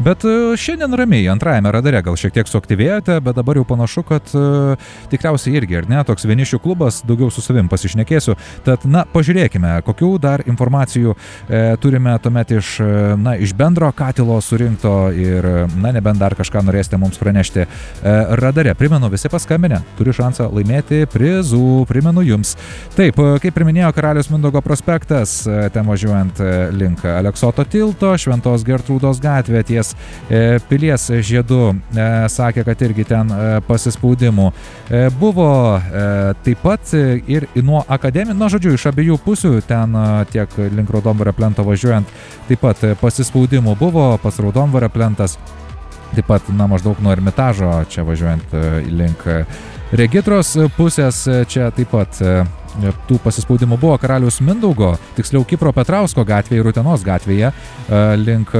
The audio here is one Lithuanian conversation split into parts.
Bet šiandien ramiai, antrajame radare gal šiek tiek suaktyvėjote, bet dabar jau panašu, kad tikriausiai irgi, ar ne, toks vienišių klubas, daugiau su savim pasišnekėsiu. Tad, na, pažiūrėkime, kokių dar informacijų turime tuomet iš bendro katilo surinkto ir, na, nebent dar kažką norėsite mums pranešti radare. Primenu, visi paskambinę turi šansą laimėti prizų, primenu jums. Taip, kaip ir minėjo Karaliaus Mindaugo prospektas, ten važiuojant link Aleksoto tilto, Šventos Gertrūdos gatvė ties Pilies žiedu, sakė, kad irgi ten pasispaudimų buvo, taip pat ir nuo akademijos, na, žodžiu, iš abiejų pusių, ten tiek link Raudondvario plento važiuojant, taip pat pasispaudimų buvo, pas Raudondvario plentas, taip pat, na, maždaug nuo Ermitažo, čia važiuojant link Regitros pusės, čia taip pat tų pasispaudimų buvo Karaliaus Mindaugo, tiksliau Kipro Petrausko gatvėje ir Utenos gatvėje, link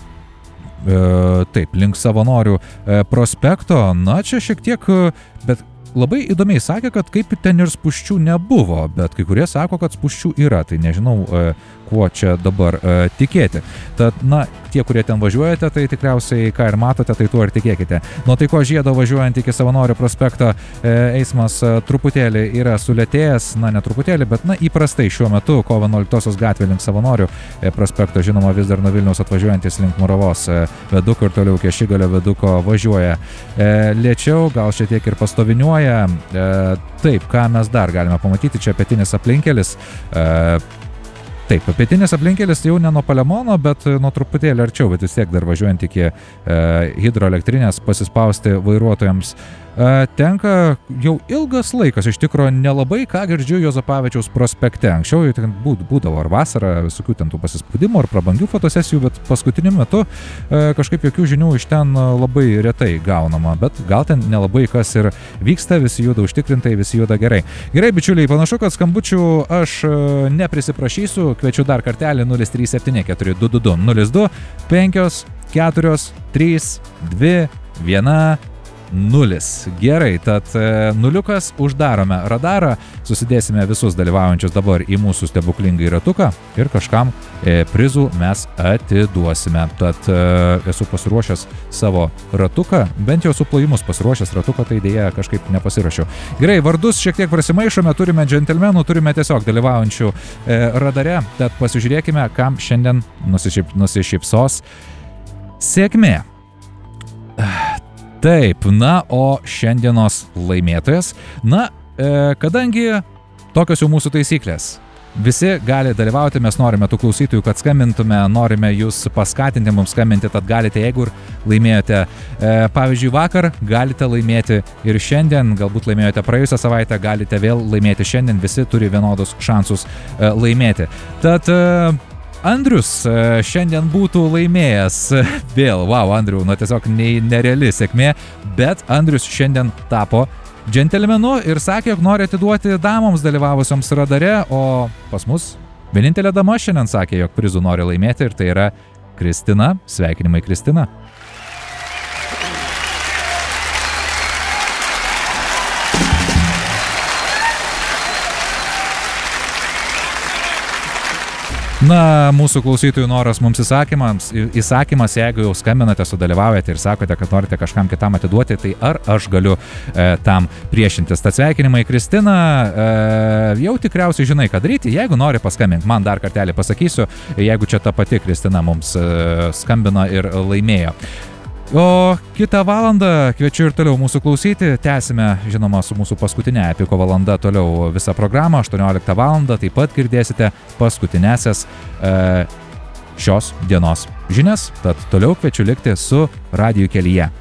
Savanorių prospekto. Na, čia šiek tiek, bet labai įdomiai sakė, kad kaip ten ir spūsčių nebuvo, bet kai kurie sako, kad spūsčių yra, tai nežinau, kuo čia dabar tikėti. Tad, na, tie, kurie ten važiuojate, tai tikriausiai, ką ir matote, tai tuo ir tikėkite. Nuo Taikos žiedo važiuojant iki Savanorių prospekto eismas truputėlį yra sulėtėjęs, na, ne truputėlį, bet, na, įprastai šiuo metu kovo 11 gatvė link Savanorių prospekto, žinoma, vis dar nuo Vilniaus atvažiuojantis link Moravos viaduko ir toliau iki Ašigalio viaduko važiuoja lėčiau, gal šiek tiek ir pastoviniuoja. Taip, ką mes dar galime pamatyti, čia pietinis aplinkelis. Taip, pietinis aplinkelis jau ne nuo Palemono, bet nuo truputėlį arčiau, bet vis tiek dar važiuojant iki hidroelektrinės pasispausti vairuotojams. Tenka jau ilgas laikas, iš tikrųjų nelabai ką girdžiu Juozapavičiaus prospekte. Anksčiau jau ten būdavo ar vasarą visokių ten tų pasispaudimų ar prabangių fotosesijų, bet paskutiniu metu kažkaip jokių žinių iš ten labai retai gaunama, bet gal ten nelabai kas ir vyksta, visi juda užtikrintai, visi juda gerai. Gerai, bičiuliai, panašu, kad skambučių aš neprisiprašysiu, kviečiu dar kartelį 037 422 02 5 4 3 2 1 0. Gerai, tad nuliukas, uždarome radarą, susidėsime visus dalyvaujančius dabar į mūsų stebuklingą ratuką ir kažkam prizų mes atiduosime. Tad esu pasiruošęs savo ratuką, bent jau su plojimus pasiruošęs ratuką, tai dėja kažkaip nepasirašiau. Gerai, vardus šiek tiek prasimaišome, turime džentelmenų, turime tiesiog dalyvaujančių radare, tad pasižiūrėkime, kam šiandien nusišypsos sėkmė. Taip, na, o šiandienos laimėtojas, na, kadangi tokios jau mūsų taisyklės, visi gali dalyvauti, mes norime tų klausytojų, kad skambintume, norime jūs paskatinti mums skambinti, tad galite, jeigu ir laimėjote, pavyzdžiui, vakar, galite laimėti ir šiandien, galbūt laimėjote praėjusią savaitę, galite vėl laimėti šiandien, visi turi vienodus šansus laimėti. Tad Andrius šiandien būtų laimėjęs vėl, wow, Andriu, na tiesiog nereali sėkmė, bet Andrius šiandien tapo džentelmenu ir sakė, jog nori atiduoti damoms dalyvavusioms radare, o pas mus vienintelė dama šiandien sakė, jog prizų nori laimėti ir tai yra Kristina. Sveikinimai, Kristina. Na, mūsų klausytojų noras mums įsakymas, jeigu jau skambinate, sudalyvaujate ir sakote, kad norite kažkam kitam atiduoti, tai ar aš galiu tam priešintis. Tad sveikinimai, Kristina, jau tikriausiai žinai, ką daryti, jeigu nori paskambinti, man dar kartelį pasakysiu, jeigu čia ta pati Kristina mums skambino ir laimėjo. O kitą valandą kviečiu ir toliau mūsų klausyti, tęsime, žinoma, su mūsų paskutinė Epiko valanda toliau visą programą, 18 valandą taip pat girdėsite paskutinėsias šios dienos žinias, tad toliau kviečiu likti su Radiju kelyje.